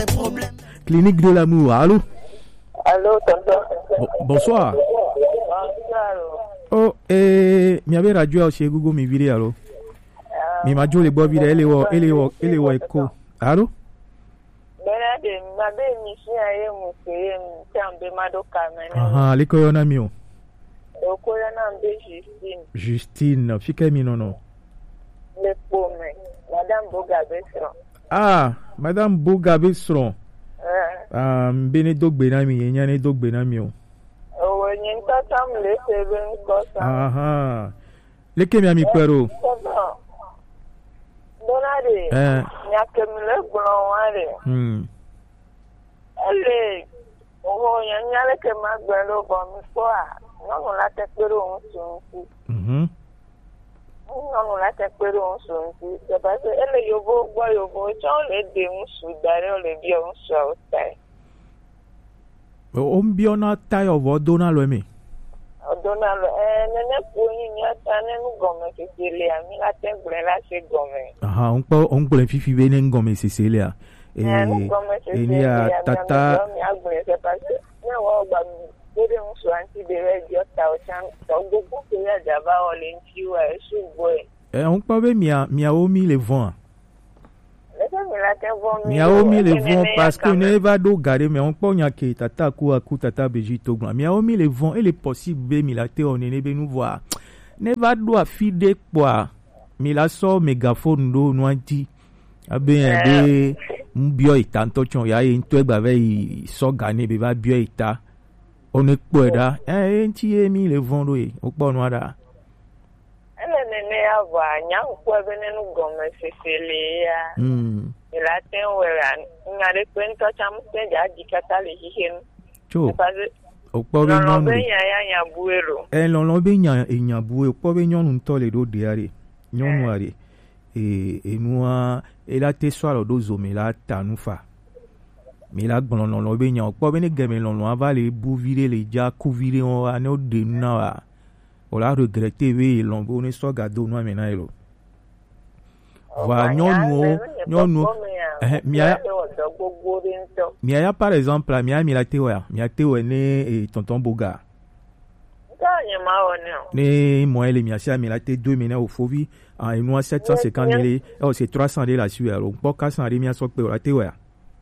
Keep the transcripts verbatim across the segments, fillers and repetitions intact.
Clinique de l'amour, allô? Allô, tonton. Bon, bonsoir. Bonsoir. Oh, eh, mi avait radio chez Google mi vire, allô? Mi ma jo le bo vire, ele wo, ele wo, ele wo eko. Allô? Benade, ma be mi si aye mu se mu tambe madoka mena. Aha, le ko yona mi o. O ko yona mbe Justine. Justine, fike mi nono. Le pome, Madame Boga Besron. Ah, Madame Boga Besron. Eh. Ah, mbene dogbe na mi, yenya ne dogbe na mi o. O nyen ta tam le sebe nkosa. Aha. Le ke mi ami kwero. Donade. Eh. Nyakemle gbon ware. Hmm. Ele o nyanyale ke magbelo bo mi fo a. No la te pero un sunsi. Mhm. No la te pero un sunsi. Se pase ele yo bo bo yo bo chon le de un su dare o le bi un su outside. O mbi ona tayo vo dona lo mi. O dona lo eh nene po yin ni atane nu gome ke tele ami la te gbre la se gome. Aha, on po on gble fifi be ne ngome Cecilia. Eh nu gome se e ni a tata mi agbre se pase. Ne wo gba mi dede un su anti de radio ta o chan to gogo ke ya jaba o le nti wa e su boy. Eh, on po be mia mia o mi le vent. Mia omi le vent parce que ne va do garder mais on peut nya ke tata ku aku tata beji togba. Mia omi le vent il est possible be mi la te on ne be nous voir. Ne va do afide quoi. Mi la so mégaphone do no anti. Abe be mbio ita nto chon ya e nto egba ve so gane be va bio ita. On e po da. Eh nti e mi le vent do e. O po no ada. Nene ava nyang kwa benenu gome sesele ya. Mm. Ila ten wera ngare kwento cham tenja dikata le hihen. Cho. O po be non non. Be ya ya nya buero. Eh lon lon be nya e nya bu e po be nyonu nto le do de are. Nyonu are. E e noa e la te so alo do zo me la tanu fa. Me la gbon lon lon be nya o po be ne geme lon lon ava le bu vire le ja ku vire on wa ne o de na wa. On l'a regretté, oui, l'on va ne soit gado no amena elo. Va nyonu nyonu mia mia ya par exemple mia mi la tewa mia tewa ne e tonton Boga. Ne moi les mia sia mi la te deux mena au fovi en une sept cent cinquante mille oh c'est trois cents de la sueur donc pas quatre cents de mia so pe la tewa.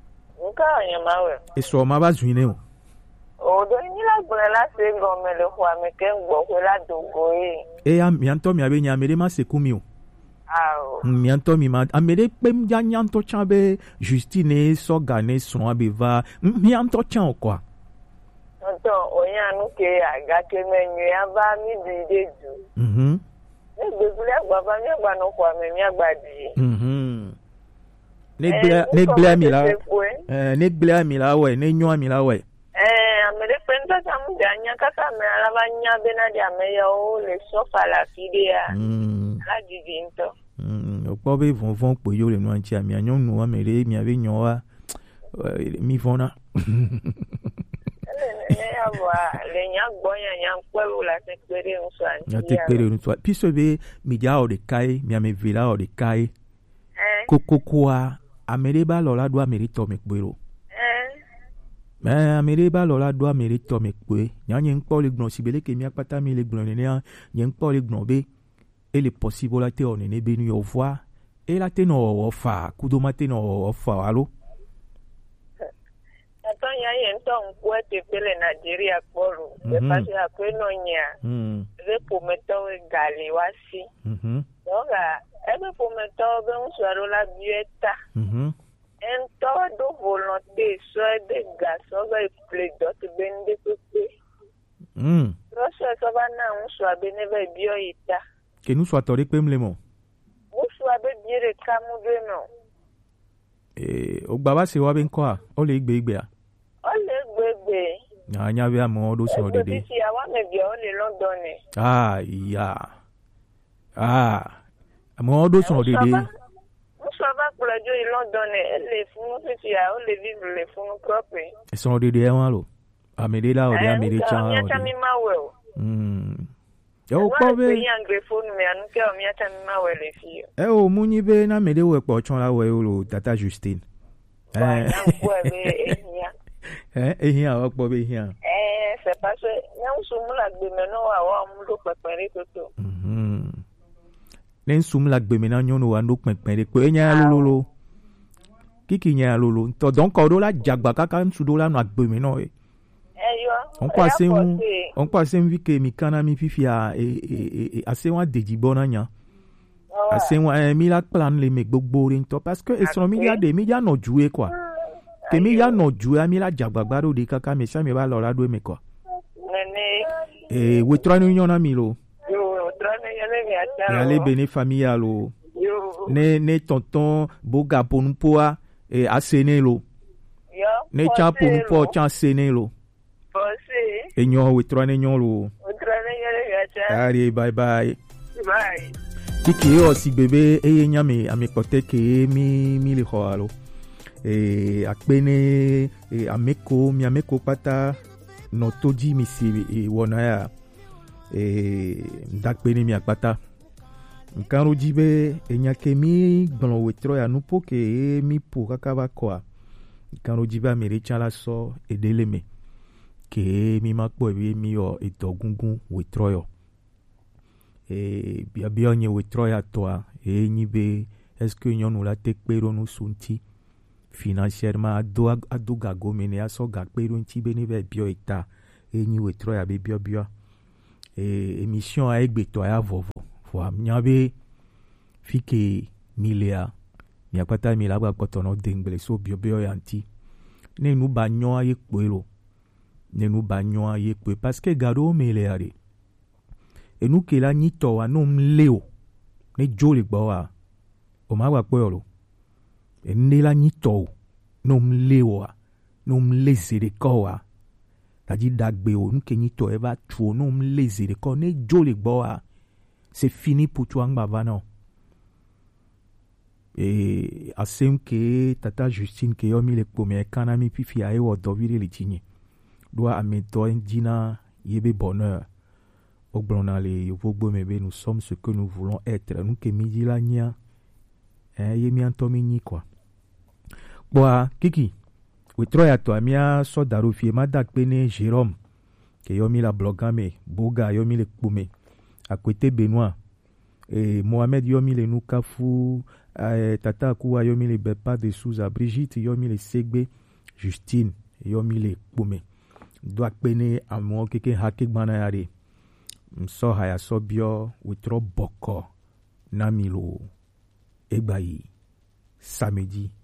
Et so ma ba zuine o. O do ni la gbela se gome le kwa me ke ngbo ko la dogo e. E ya mi anto mi abe nya mere ma se kumi o. Ah o. Mi anto mi ma amere pe mi ja nyanto chabe Justine so gane son abe va mi anto chan kwa. Anto o ya nu ke aga ke menyu ya ba mi di deju. Mhm. E gbegule agba ba mi agba no kwa me mi agba di. Mhm. Ne gble ne gble mi la. Eh ne gble mi la we ne nyo mi la we. Eh, amere penta tamu danya kaka me alabanya bena dia me yo le sofa la fidea. Mm. La divinto. Mm, o po be von von po yo le no anchi ami anyon no amere mi ave nyo wa mi vona. Ne ya wa le nya gbonya nya kwelu la te pere unso anchi. Ya te pere unso. Puis se be mi dia o de kai, mi ame vila o de kai. Eh. Kokokwa amere ba lo la do amere to me gbero. Mais amere ba lola do amere to me kwe nya nyen po le gbon sibele ke mi akpata mi le gbon ne nya nyen po le gbon be et les possibilités on ne be nu voir et la te no ofa kudo mate no ofa alo Aton ya yen ton kwe te pele Nigeria polo e pase akwe no nya mm ve pometo gali wasi mhm donc ebe pometo be unso la bieta mhm en todo volonté soit des garçons va plus d'autres bende pepe mm roche so va na un soit beneve bio ita que nous soit toré pem le mo ou soit be dire kamu de no eh o baba se wa ben kwa o le gbe gbe a o le gbegbe nya nya be amo do so de de si awa me bio le London ah ya ah amo do so de de so va pour le jour London les fous si a o le vivre les fous propres e so de de e wan lo amere la o de amere chan o de mm yo po be anglophone me anu ke o mi ata mi ma we le fi e o munyi be na mede we po chon la we o tata Justine Eh, eh, here, what Bobby here? Eh, c'est parce que nous sommes là, mais non, à un monde préparé tout. Mhm. Nen sum la gbe mena nyono wa ndok pekpere ko nya lolo. Kiki nya lolo. To donc ko la jagba kaka nsu do la no agbe mena e. On kwa se on kwa se vi ke mi kana mi fifia e e ase wa deji bona nya. Ase wa mi la plan le me gbogbo rin to parce que e so mi ya de mi ya no juwe kwa. Ke mi ya no juwe mi la jagba gbaro de kaka me sa mi ba lo la do me kwa. Nene. Eh, we try no nyona mi lo. Allez béné famille allo ne ne tonton boga ponpoa et asene lo ne cha ponpo cha sene lo e nyo we trone nyo lo allez bye bye bye kiki aussi bébé e nyame amekote ke mi mi le hoalo e akpene e ameko mi ameko pata no toji mi si e wona ya e ndakpene mi akpata nkaro jibe enyake mi gbon wetro ya nupo ke mi po kakaba kwa nkaro jibe amere chala so edeleme ke mi makpo ebi mi yo edogungun wetro yo e bia bia nye wetro ya toa e nyibe est-ce que nyonu la tekpero no sunti financièrement ado ado gago mene aso gakpero nti bene be bio eta e nyi wetro ya be bio bio e émission a egbeto ya vovo fwa mnyabe fike milea miakpata mila gba kotono dengle so biobio yanti ne nu banyo aye kpelo ne nu banyo aye kpe parce que gado milea re e nu kela nyito wa no mleo ne jole gba wa o ma gba kpelo e ne la nyito no mleo wa no mleze de ko wa tadi dagbe o nu ke nyito e va tuo no mleze de ko ne jole gba wa. C'est fini pour toi, Mbavano. Et à ce que Tata Justine, qui a mis les premiers canami, puis fia et ou d'ovire les tignes, doit amener un dîner, yébe bonheur. Au blonale, yobo mebe, nous sommes ce que nous voulons être. Nous qui midi la nia, hein, yémi antomini quoi. Boa, Kiki, oui, trois à toi, mia, so darufi, madak pene, Jérôme, qui a mis la blogame, Boga, yomi les poumé. À côté Benoît et Mohamed yomi le Nukafu eh, Tata Akua yomi le Bepa de Souza Brigitte yomi le Segbe Justine yomi le Koume doit pene à moi keke hakik banayare mso haya sobio witro boko namilo ebayi samedi